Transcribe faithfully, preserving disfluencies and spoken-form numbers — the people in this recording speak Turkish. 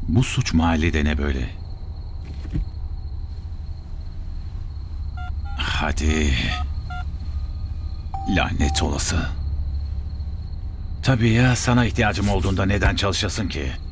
Bu suç mahallede ne böyle? Hadi. Lanet olası. Tabii ya, sana ihtiyacım olduğunda neden çalışasın ki?